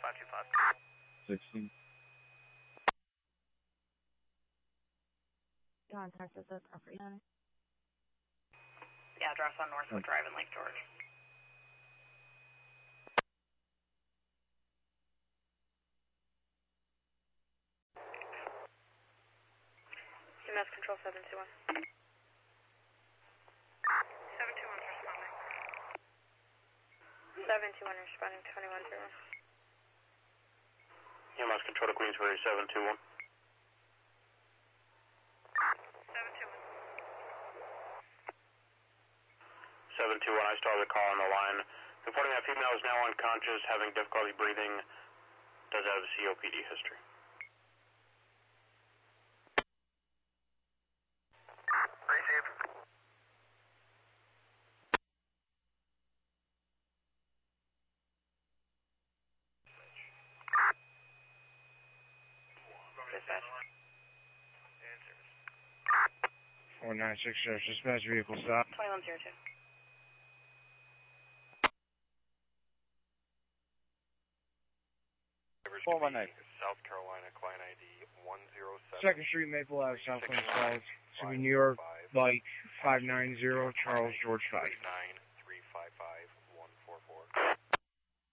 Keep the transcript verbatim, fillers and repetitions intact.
five two five. sixteen. Contact us at property owner. The address on Northwood Drive in Lake George. C M S Control seven two one. seven two one is responding. seven two one responding twenty-one zero one. C M S Control to Queensbury seven two one. seven two one. seven two one, I still have the call on the line. Reporting that female is now unconscious, having difficulty breathing, does have a C O P D history. Received. Dispatch. four nine six zero, dispatch vehicle stop. twenty-one zero two. four one eight. South Carolina, client I D one zero seven. Second Street, Maple Ave, South Lake Falls, City, New York, bike five nine zero, Charles George five. nine